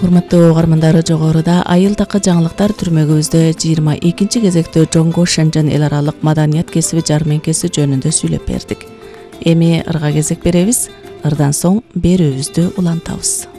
Урматтуу угармандары, жогоруда айыл такы жаңылыктар түрмөгүбүздө 22 кезекте Жоңго Шэнжэн эл аралык маданият кесиби жармеңкеси жөнүндө сүйлөп бердик. Эми ырга кезек беребиз. Ырдан соң берүүбүздү улантабыз.